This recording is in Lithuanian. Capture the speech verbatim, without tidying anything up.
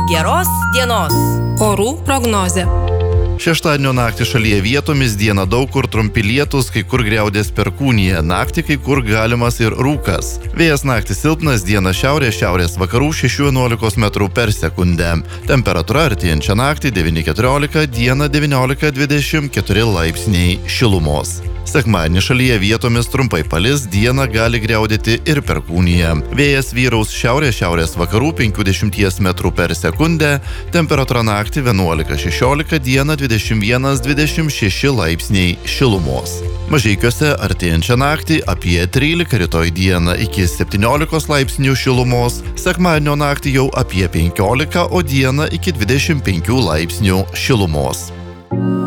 Geros dienos. Orų prognozė. Šeštadienio naktį šalyje vietomis dieną daug kur trumpi lietūs, kai kur griaudės perkūnija, naktį kai kur galimas ir rūkas. Vėjas naktį silpnas, dieną šiaurės šiaurės vakarų šeši vienuolika metrų per sekundę. Temperatūra artėjančią naktį devyni keturiolika, dieną devyniolika dvidešimt keturi laipsniai šilumos. Sekmadienį šalyje vietomis trumpai palis, dieną gali griaudėti ir perkūnija. Vėjas vyraus šiaurės šiaurės vakarų penkiasdešimt metrų per sekundę, temperatūra naktį vienuolika šešiolika, dieną dvidešimt vienas dvidešimt šeši laipsniai šilumos. Mažeikiuose artėjančią naktį apie trylika, rytoj dieną iki septyniolikos laipsnių šilumos, sekmadienio naktį jau apie penkiolika, o dieną iki dvidešimt penkių laipsnių šilumos.